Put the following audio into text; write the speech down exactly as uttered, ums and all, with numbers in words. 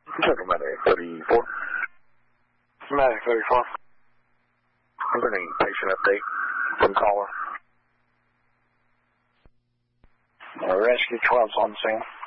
Central Medic thirty-four. Medic thirty-four. I'm getting a patient update from caller. Uh, Rescue twelve's on scene.